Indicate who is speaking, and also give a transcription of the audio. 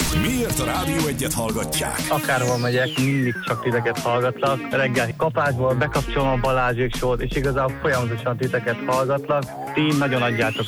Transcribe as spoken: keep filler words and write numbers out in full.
Speaker 1: hogy miért a Rádió Egyet hallgatják.
Speaker 2: Akárhol megyek, mindig csak titeket hallgatlak. Reggel kapásból bekapcsolom a Balázsék sót, és igazából folyamatosan titeket hallgatlak. Ti nagyon adjátok